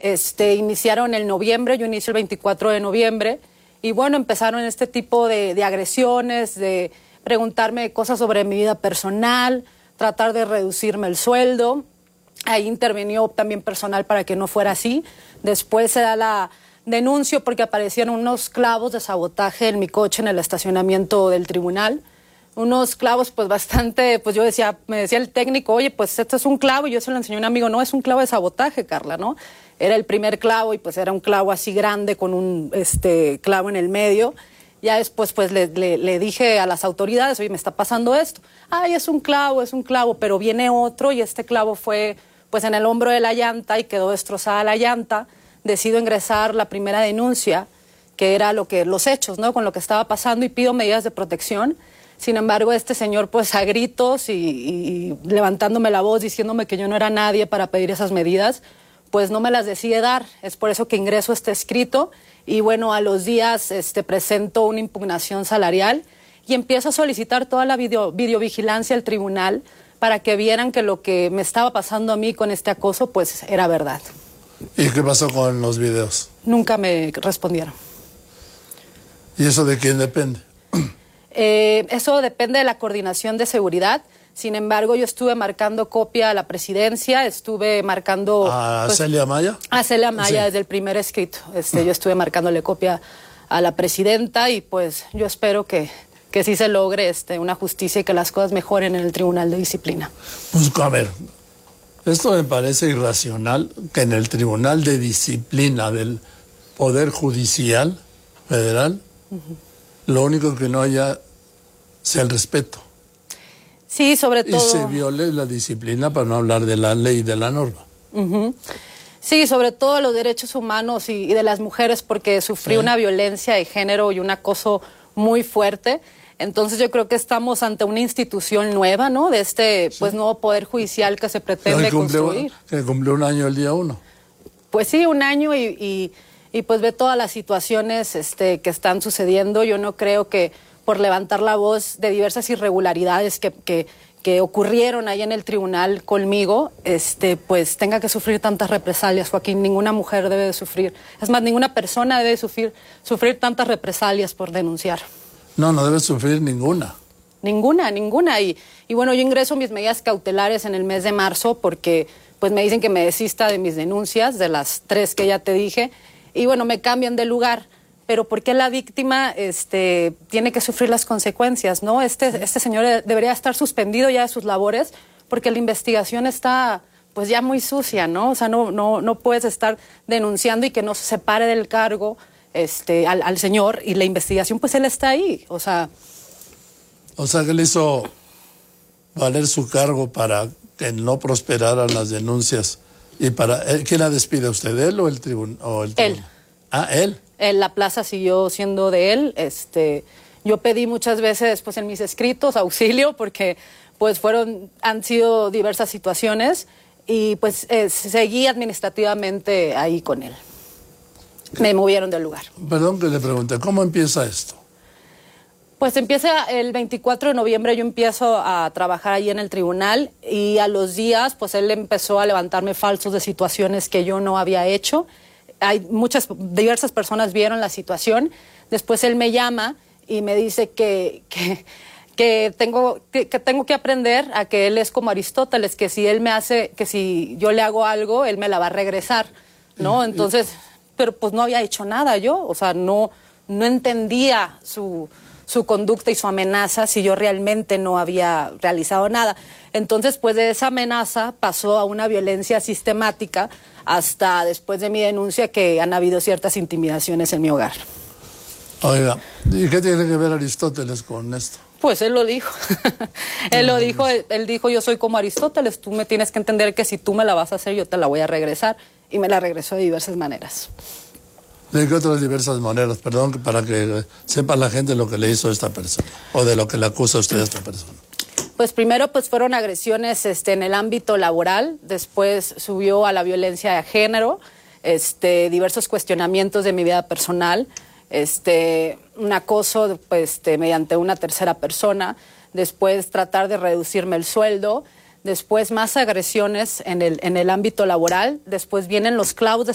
Iniciaron en noviembre, yo inicio el 24 de noviembre, y bueno, empezaron este tipo de agresiones, de preguntarme cosas sobre mi vida personal, tratar de reducirme el sueldo. Ahí intervenió también personal para que no fuera así. Después se da la denuncio porque aparecieron unos clavos de sabotaje en mi coche en el estacionamiento del tribunal. Unos clavos pues bastante, pues yo decía, me decía el técnico, oye, pues esto es un clavo, y yo se lo enseñé a un amigo, no, es un clavo de sabotaje, Carla, ¿no? Era el primer clavo y pues era un clavo así grande con un clavo en el medio. Ya después pues le dije a las autoridades, oye, me está pasando esto. Ay, es un clavo, pero viene otro, y este clavo fue pues en el hombro de la llanta y quedó destrozada la llanta. Decido ingresar la primera denuncia, que era los hechos, ¿no? Con lo que estaba pasando, y pido medidas de protección. Sin embargo, este señor, pues a gritos y levantándome la voz, diciéndome que yo no era nadie para pedir esas medidas, pues no me las decide dar. Es por eso que ingreso este escrito, y bueno, a los días presento una impugnación salarial y empiezo a solicitar toda la videovigilancia al tribunal para que vieran que lo que me estaba pasando a mí con este acoso, pues era verdad. ¿Y qué pasó con los videos? Nunca me respondieron. ¿Y eso de quién depende? Eso depende de la coordinación de seguridad. Sin embargo, yo estuve marcando copia a la presidencia, estuve marcando... ¿A Celia Maya? A Celia Maya, sí. Desde el primer escrito. Yo estuve marcándole copia a la presidenta, y pues yo espero que sí se logre una justicia y que las cosas mejoren en el Tribunal de Disciplina. Pues a ver, esto me parece irracional, que en el Tribunal de Disciplina del Poder Judicial Federal, lo único que no haya sea el respeto. Sí, sobre todo... Y se viole la disciplina, para no hablar de la ley y de la norma. Sí, sobre todo los derechos humanos y de las mujeres, porque sufrí una violencia de género y un acoso muy fuerte. Entonces yo creo que estamos ante una institución nueva, ¿no? De pues nuevo Poder Judicial que se pretende construir. Que cumplió un año el día 1. Pues sí, un año, y pues ve todas las situaciones que están sucediendo. Yo no creo que por levantar la voz de diversas irregularidades que ocurrieron ahí en el tribunal conmigo, pues tenga que sufrir tantas represalias, Joaquín. Ninguna mujer debe de sufrir. Es más, ninguna persona debe sufrir tantas represalias por denunciar. No debe sufrir ninguna. Ninguna. Y bueno, yo ingreso mis medidas cautelares en el mes de marzo porque pues me dicen que me desista de mis denuncias, de las 3 que ya te dije, y bueno, me cambian de lugar. Pero ¿por qué la víctima tiene que sufrir las consecuencias, no? Este señor debería estar suspendido ya de sus labores, porque la investigación está pues ya muy sucia, ¿no? O sea, no puedes estar denunciando y que no se separe del cargo al señor, y la investigación, pues él está ahí, o sea... O sea, que le hizo valer su cargo para que no prosperaran las denuncias. ¿Y quién la despide, usted, él o el tribunal? Él. Ah, él. La plaza siguió siendo de él. Yo pedí muchas veces pues en mis escritos auxilio, porque pues han sido diversas situaciones, y pues seguí administrativamente ahí con él. Me movieron del lugar. Perdón que le pregunte, ¿cómo empieza esto? Pues empieza el 24 de noviembre, yo empiezo a trabajar ahí en el tribunal, y a los días pues él empezó a levantarme falsos de situaciones que yo no había hecho. Diversas personas vieron la situación. Después él me llama y me dice que tengo que aprender a que él es como Aristóteles, que si yo le hago algo, él me la va a regresar, ¿no? Entonces, pero pues no había hecho nada yo, o sea, no entendía su conducta y su amenaza si yo realmente no había realizado nada. Entonces, pues de esa amenaza pasó a una violencia sistemática, hasta después de mi denuncia, que han habido ciertas intimidaciones en mi hogar. Oiga, ¿y qué tiene que ver Aristóteles con esto? Pues él lo dijo. Él dijo, yo soy como Aristóteles, tú me tienes que entender que si tú me la vas a hacer, yo te la voy a regresar. Y me la regresó de diversas maneras. ¿De qué otras diversas maneras? Perdón, para que sepa la gente lo que le hizo a esta persona, o de lo que le acusa usted a esta persona. Pues primero pues fueron agresiones en el ámbito laboral, después subió a la violencia de género, diversos cuestionamientos de mi vida personal, un acoso pues, mediante una tercera persona, después tratar de reducirme el sueldo, después más agresiones en el ámbito laboral, después vienen los clavos de